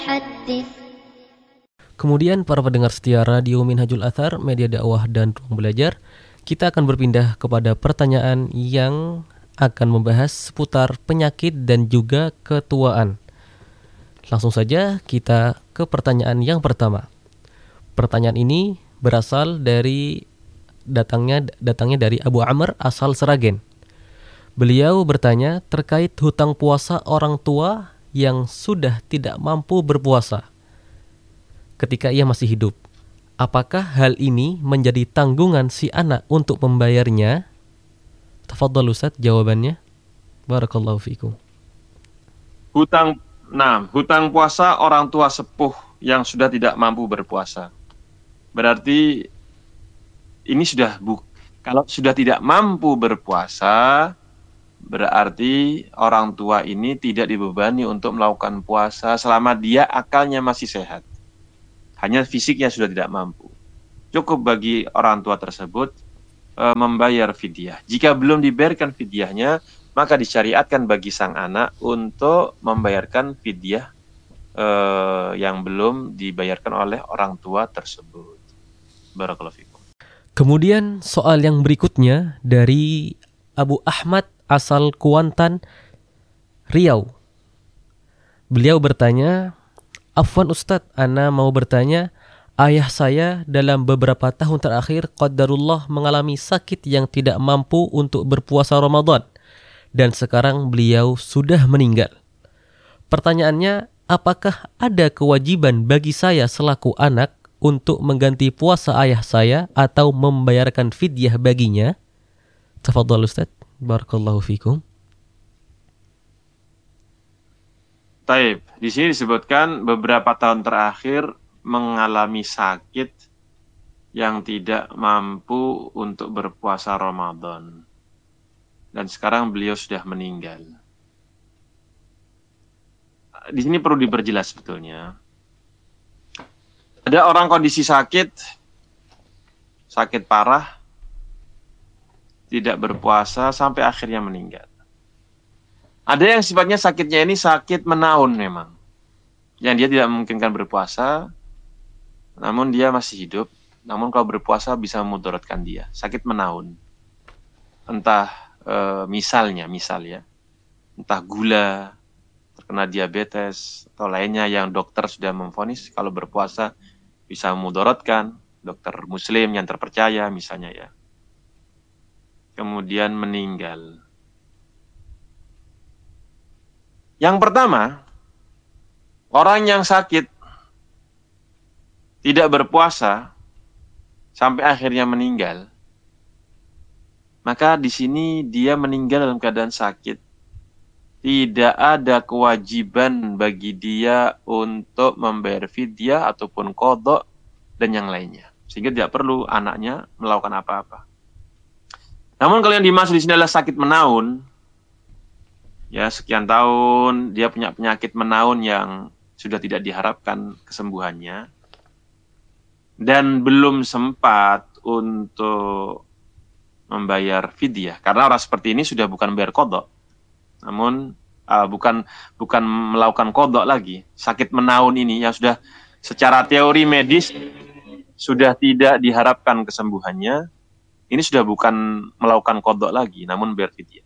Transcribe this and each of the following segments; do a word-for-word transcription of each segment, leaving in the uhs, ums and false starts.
حدث. Kemudian para pendengar setia Radio Minhajul Athar, media dakwah dan ruang belajar, kita akan berpindah kepada pertanyaan yang akan membahas seputar penyakit dan juga ketuaan. Langsung saja kita ke pertanyaan yang pertama. Pertanyaan ini berasal dari datangnya datangnya dari Abu Amr asal Seragen. Beliau bertanya terkait hutang puasa orang tua yang sudah tidak mampu berpuasa ketika ia masih hidup. Apakah hal ini menjadi tanggungan si anak untuk membayarnya? Tafadhal Ustaz jawabannya. Barakallahu fikum. Hutang, nah, hutang puasa orang tua sepuh yang sudah tidak mampu berpuasa. Berarti ini sudah bu, kalau sudah tidak mampu berpuasa, berarti orang tua ini tidak dibebani untuk melakukan puasa selama dia akalnya masih sehat. Hanya fisiknya sudah tidak mampu. Cukup bagi orang tua tersebut e, membayar fidyah. Jika belum dibayarkan fidyahnya, maka disyariatkan bagi sang anak untuk membayarkan fidyah e, yang belum dibayarkan oleh orang tua tersebut. Barakallahu fikum. Kemudian soal yang berikutnya dari Abu Ahmad asal Kuantan, Riau. Beliau bertanya, Afwan Ustadz, ana mau bertanya, ayah saya dalam beberapa tahun terakhir qadarullah mengalami sakit yang tidak mampu untuk berpuasa Ramadan dan sekarang beliau sudah meninggal. Pertanyaannya, apakah ada kewajiban bagi saya selaku anak untuk mengganti puasa ayah saya atau membayarkan fidyah baginya? Tafadhal Ustadz, barakallahu fikum. Taib, di sini disebutkan beberapa tahun terakhir mengalami sakit yang tidak mampu untuk berpuasa Ramadan. Dan sekarang beliau sudah meninggal. Di sini perlu diperjelas sebetulnya. Ada orang kondisi sakit, sakit parah, tidak berpuasa sampai akhirnya meninggal. Ada yang sifatnya sakitnya ini sakit menaun memang. Yang dia tidak memungkinkan berpuasa, namun dia masih hidup. Namun kalau berpuasa bisa memudaratkan dia. Sakit menaun. Entah e, misalnya, misal ya. Entah gula, terkena diabetes, atau lainnya yang dokter sudah memvonis kalau berpuasa bisa memudaratkan. Dokter muslim yang terpercaya misalnya ya. Kemudian meninggal. Yang pertama, orang yang sakit tidak berpuasa sampai akhirnya meninggal, maka di sini dia meninggal dalam keadaan sakit. Tidak ada kewajiban bagi dia untuk membayar fidyah ataupun qadha dan yang lainnya, sehingga tidak perlu anaknya melakukan apa-apa. Namun kalau yang dimaksud di sini adalah sakit menaun, ya sekian tahun dia punya penyakit menaun yang sudah tidak diharapkan kesembuhannya dan belum sempat untuk membayar fidyah, karena orang seperti ini sudah bukan bayar qadha, namun uh, bukan bukan melakukan qadha lagi. Sakit menaun ini yang sudah secara teori medis sudah tidak diharapkan kesembuhannya, ini sudah bukan melakukan qadha lagi, namun bayar fidyah.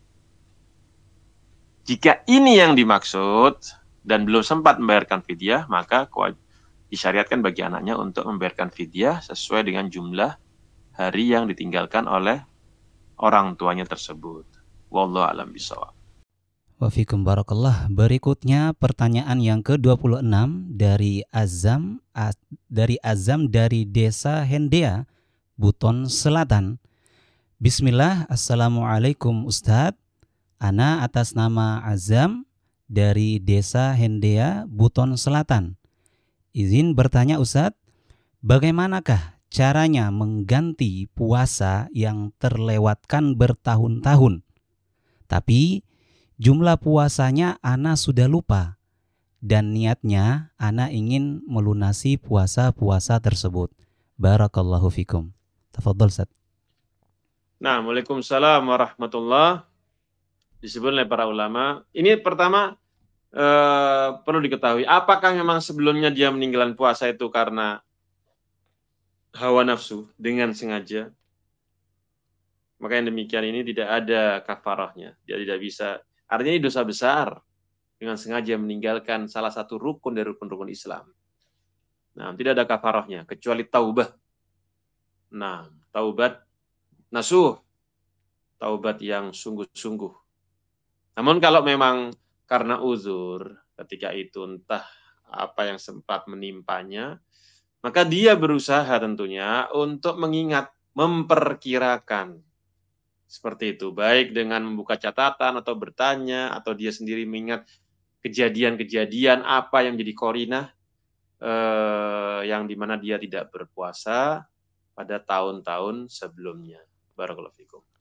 Jika ini yang dimaksud dan belum sempat membayarkan fidyah, maka disyariatkan bagi anaknya untuk membayarkan fidyah sesuai dengan jumlah hari yang ditinggalkan oleh orang tuanya tersebut. Wallahu a'lam bishawab. Wa fikum barakallah. Berikutnya pertanyaan yang ke dua puluh enam dari Azam dari Azam dari Desa Hendea, Buton Selatan. Bismillah, assalamualaikum Ustadz. Ana atas nama Azam dari Desa Hendea, Buton Selatan. Izin bertanya Ustadz, bagaimanakah caranya mengganti puasa yang terlewatkan bertahun-tahun? Tapi jumlah puasanya ana sudah lupa dan niatnya ana ingin melunasi puasa-puasa tersebut. Barakallahu fikum. Tafadhol Ustadz. Nah, Waalaikumsalam warahmatullahi. Disebut oleh para ulama. Ini pertama, eh, perlu diketahui, apakah memang sebelumnya dia meninggalkan puasa itu karena hawa nafsu dengan sengaja? Maka yang demikian ini tidak ada kafarahnya. Dia tidak bisa. Artinya ini dosa besar dengan sengaja meninggalkan salah satu rukun dari rukun-rukun Islam. Nah, tidak ada kafarahnya kecuali taubah. Nah, taubat nasuh, taubat yang sungguh-sungguh. Namun kalau memang karena uzur ketika itu entah apa yang sempat menimpanya, maka dia berusaha tentunya untuk mengingat, memperkirakan. Seperti itu, baik dengan membuka catatan atau bertanya, atau dia sendiri mengingat kejadian-kejadian apa yang menjadi korinah, eh, yang dimana dia tidak berpuasa pada tahun-tahun sebelumnya. Barakallahu fikum.